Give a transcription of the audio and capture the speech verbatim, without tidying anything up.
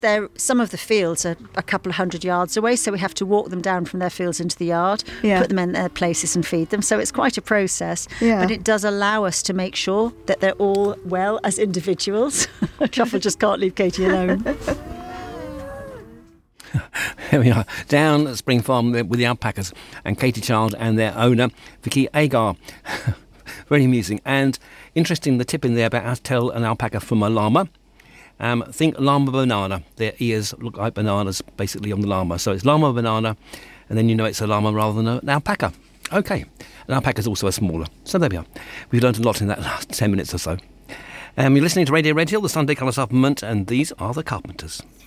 They're, some of the fields are a couple of hundred yards away, so we have to walk them down from their fields into the yard, Yeah. put them in their places and feed them. So it's quite a process, Yeah. but it does allow us to make sure that they're all well as individuals. Truffle just can't leave Katie alone. Here we are, down at Spring Farm with the alpacas and Katie Child and their owner, Vicky Agar. Very amusing. And interesting, the tip in there about how to tell an alpaca from a llama. Um, think llama banana. Their ears look like bananas, basically, on the llama. So it's llama banana, and then you know it's a llama rather than an alpaca. Okay. An alpaca is also a smaller. So there we are. We've learned a lot in that last ten minutes or so. Um, you're listening to Radio Red Hill, the Sunday Colour Supplement, and these are the Carpenters.